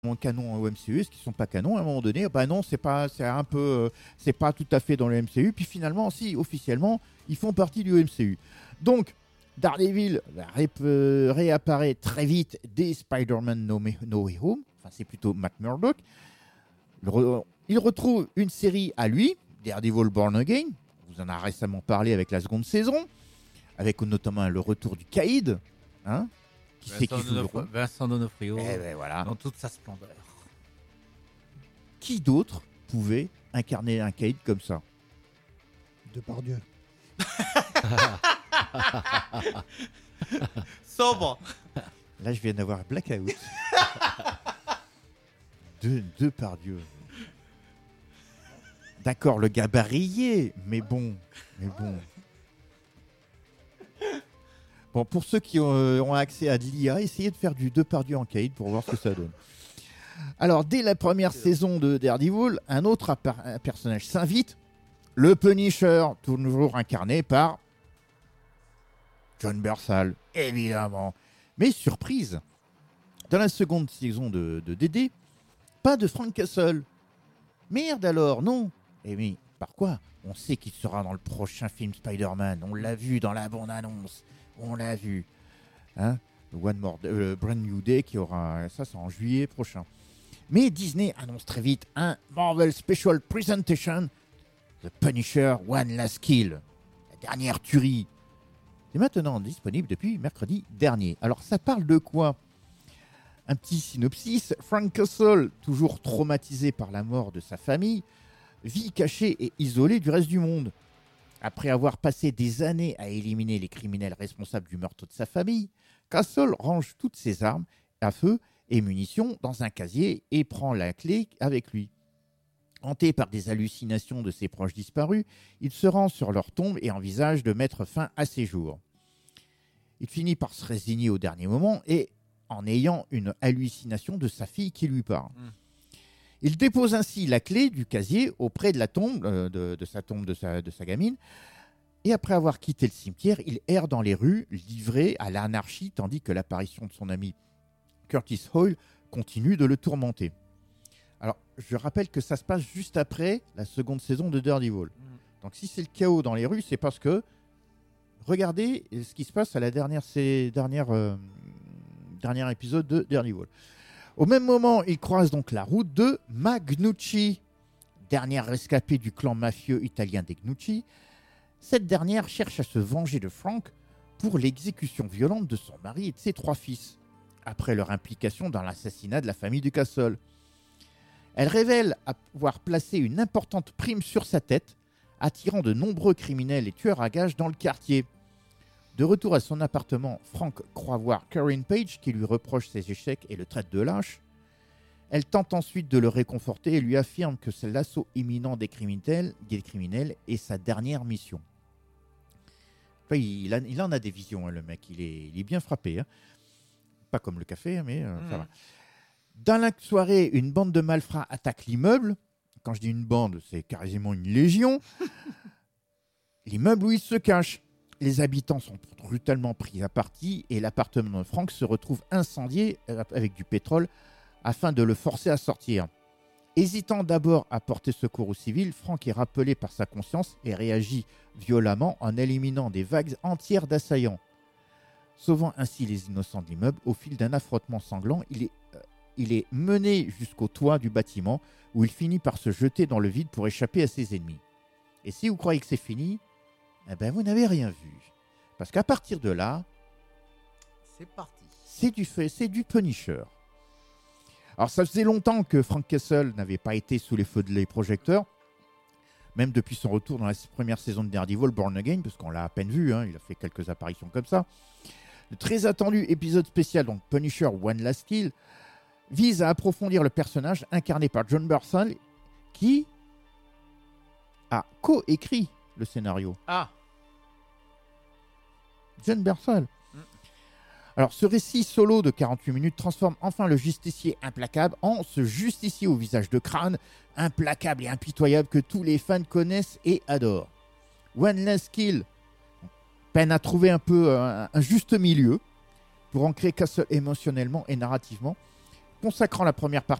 canon au MCU, est-ce qu'ils sont pas canons à un moment donné? Bah non, c'est pas tout à fait dans le MCU. Puis finalement, si officiellement, ils font partie du MCU. Donc Daredevil réapparaît très vite dès Spider-Man No Way Home. Enfin, c'est plutôt Matt Murdock. Il retrouve une série à lui, Daredevil Born Again. On vous en a récemment parlé avec la seconde saison, avec notamment le retour du Caïd. Hein, Vincent D'Onofrio, voilà. dans toute sa splendeur. Qui d'autre pouvait incarner un Caïd comme ça? Depardieu. Sobre. Là, je viens d'avoir blackout. Depardieu. D'accord, le gabarit, mais bon. Bon, pour ceux qui ont accès à de l'IA, essayez de faire du Depardieu en Caïd pour voir ce que ça donne. Alors, dès la première saison de Daredevil, un autre personnage s'invite, le Punisher, toujours incarné par John Bernthal, évidemment. Mais surprise, dans la seconde saison de DD, pas de Frank Castle. Merde alors, non. Et oui, par quoi? On sait qu'il sera dans le prochain film Spider-Man. On l'a vu dans la bande-annonce. On l'a vu. Hein? Brand New Day qui aura... Ça, c'est en juillet prochain. Mais Disney annonce très vite un Marvel Special Presentation, The Punisher One Last Kill. La dernière tuerie. C'est maintenant disponible depuis mercredi dernier. Alors, ça parle de quoi? Un petit synopsis. Frank Castle, toujours traumatisé par la mort de sa famille, vit caché et isolé du reste du monde. Après avoir passé des années à éliminer les criminels responsables du meurtre de sa famille, Castle range toutes ses armes à feu et munitions dans un casier et prend la clé avec lui. Hanté par des hallucinations de ses proches disparus, il se rend sur leur tombe et envisage de mettre fin à ses jours. Il finit par se résigner au dernier moment et en ayant une hallucination de sa fille qui lui parle. Il dépose ainsi la clé du casier auprès de la tombe de sa gamine. Et après avoir quitté le cimetière, il erre dans les rues, livré à l'anarchie, tandis que l'apparition de son ami Curtis Hoyle continue de le tourmenter. Alors, je rappelle que ça se passe juste après la seconde saison de Daredevil. Donc, si c'est le chaos dans les rues, c'est parce que regardez ce qui se passe à la dernier épisode de Daredevil. Au même moment, il croise donc la route de Magnucci, dernière rescapée du clan mafieux italien des Gnucci. Cette dernière cherche à se venger de Frank pour l'exécution violente de son mari et de ses 3 fils, après leur implication dans l'assassinat de la famille du Castle. Elle révèle avoir placé une importante prime sur sa tête, attirant de nombreux criminels et tueurs à gages dans le quartier. De retour à son appartement, Frank croit voir Karen Page qui lui reproche ses échecs et le traite de lâche. Elle tente ensuite de le réconforter et lui affirme que c'est l'assaut imminent des criminels est sa dernière mission. Enfin, il en a des visions, hein, le mec. Il est bien frappé. Hein. Pas comme le café, mais ça va. Dans la soirée, une bande de malfrats attaque l'immeuble. Quand je dis une bande, c'est quasiment une légion. L'immeuble où il se cache. Les habitants sont brutalement pris à partie et l'appartement de Frank se retrouve incendié avec du pétrole afin de le forcer à sortir. Hésitant d'abord à porter secours aux civils, Frank est rappelé par sa conscience et réagit violemment en éliminant des vagues entières d'assaillants. Sauvant ainsi les innocents de l'immeuble, au fil d'un affrontement sanglant, il est mené jusqu'au toit du bâtiment où il finit par se jeter dans le vide pour échapper à ses ennemis. Et si vous croyez que c'est fini, eh ben vous n'avez rien vu. Parce qu'à partir de là, c'est parti. C'est du Punisher. Alors ça faisait longtemps que Frank Castle n'avait pas été sous les feux des projecteurs, même depuis son retour dans la première saison de Daredevil Born Again, parce qu'on l'a à peine vu, hein, il a fait quelques apparitions comme ça. Le très attendu épisode spécial, donc Punisher One Last Kill, vise à approfondir le personnage incarné par John Bernthal, qui a co-écrit le scénario. John Bernthal. Alors, ce récit solo de 48 minutes transforme enfin le justicier implacable en ce justicier au visage de crâne, implacable et impitoyable que tous les fans connaissent et adorent. One Last Kill peine à trouver un peu un juste milieu pour ancrer Castle émotionnellement et narrativement, consacrant la première partie